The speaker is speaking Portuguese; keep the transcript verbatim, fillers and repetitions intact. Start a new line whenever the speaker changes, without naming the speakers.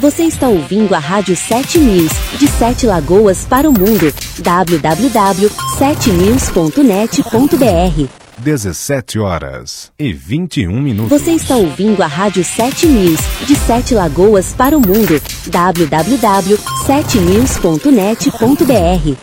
Você está ouvindo a Rádio sete News, de Sete Lagoas para o mundo. w w w ponto sete news ponto net ponto b r.
dezessete horas e vinte e um minutos.
Você está ouvindo a Rádio sete News, de Sete Lagoas para o mundo. w w w ponto sete news ponto net ponto b r.